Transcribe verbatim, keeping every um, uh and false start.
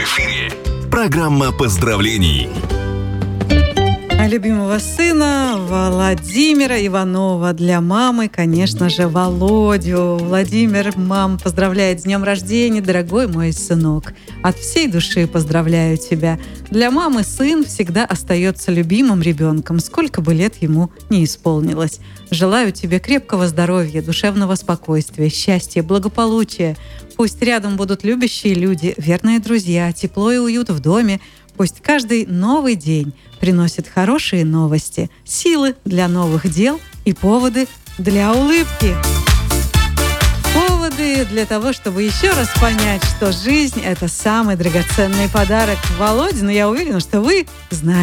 эфире программа поздравлений. Любимого сына Владимира Иванова для мамы, конечно же, Володю. Владимир, мам, поздравляет с днем рождения, дорогой мой сынок. От всей души поздравляю тебя. Для мамы сын всегда остается любимым ребенком, сколько бы лет ему не исполнилось. Желаю тебе крепкого здоровья, душевного спокойствия, счастья, благополучия. Пусть рядом будут любящие люди, верные друзья, тепло и уют в доме. Пусть каждый новый день приносит хорошие новости, силы для новых дел и поводы для улыбки. Поводы для того, чтобы еще раз понять, что жизнь – это самый драгоценный подарок. Володя, но я уверена, что вы знаете.